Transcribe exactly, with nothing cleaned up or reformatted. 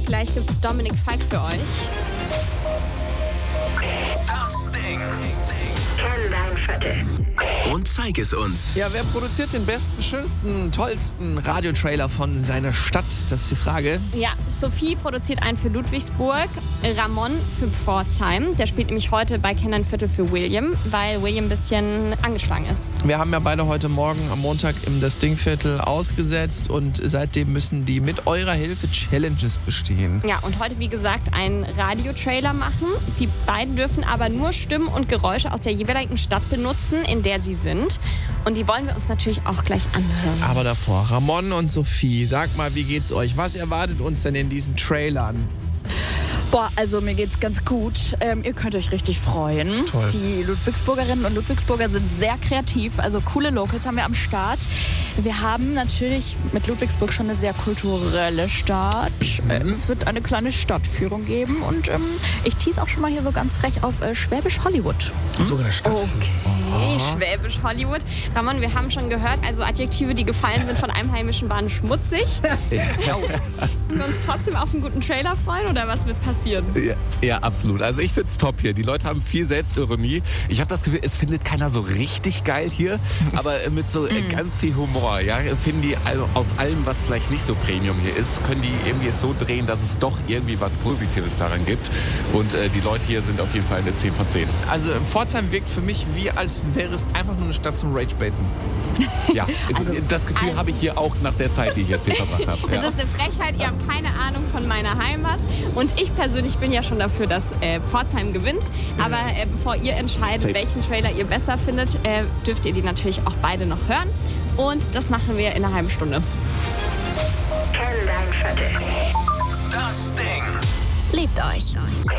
gleich gibt's Dominik Fike für euch. Das Ding. Kenn dein Viertel. Und zeig es uns. Ja, wer produziert den besten, schönsten, tollsten Radiotrailer von seiner Stadt? Das ist die Frage. Ja, Sophie produziert einen für Ludwigsburg, Ramon für Pforzheim. Der spielt nämlich heute bei Kenn dein Viertel für William, weil William ein bisschen angeschlagen ist. Wir haben ja beide heute Morgen am Montag im Das Ding-Viertel ausgesetzt und seitdem müssen die mit eurer Hilfe Challenges bestehen. Ja, und heute, wie gesagt, einen Radiotrailer machen. Die beiden dürfen aber nur Stimmen und Geräusche aus der jeweiligen Stadt benutzen, in der sie sind. Und die wollen wir uns natürlich auch gleich anhören. Aber davor, Ramon und Sophie, sag mal, wie geht's euch? Was erwartet uns denn in diesen Trailern? Boah, also mir geht's ganz gut. Ähm, ihr könnt euch richtig freuen. Toll. Die Ludwigsburgerinnen und Ludwigsburger sind sehr kreativ. Also coole Locals haben wir am Start. Wir haben natürlich mit Ludwigsburg schon eine sehr kulturelle Stadt. Mhm. Äh, es wird eine kleine Stadtführung geben. Und ähm, ich tease auch schon mal hier so ganz frech auf äh, Schwäbisch Hollywood. Sogar eine Stadt. Okay, Schwäbisch Hollywood. Ramon, wir haben schon gehört, also Adjektive, die gefallen sind von Einheimischen, waren schmutzig. Können wir uns trotzdem auf einen guten Trailer freuen oder was wird passieren? Ja, ja, absolut. Also ich find's top hier. Die Leute haben viel Selbstironie. Ich habe das Gefühl, es findet keiner so richtig geil hier, aber mit so äh, ganz viel Humor. Ja, finden die all- aus allem, was vielleicht nicht so Premium hier ist, können die irgendwie es so drehen, dass es doch irgendwie was Positives daran gibt. Und äh, die Leute hier sind auf jeden Fall eine zehn von zehn. Also Pforzheim wirkt für mich wie, als wäre es einfach nur eine Stadt zum Ragebaiten. Ja, Also, das Gefühl also- habe ich hier auch nach der Zeit, die ich jetzt hier verbracht habe. Es Ja. ist eine Frechheit, ihr habt keine Ahnung von meiner Heimat. Und ich persönlich bin ja schon dafür, dass äh, Pforzheim gewinnt. Aber äh, bevor ihr entscheidet, Safe. welchen Trailer ihr besser findet, äh, dürft ihr die natürlich auch beide noch hören. Und das machen wir in einer halben Stunde. Kenn dein Viertel. Das Ding. Lebt euch!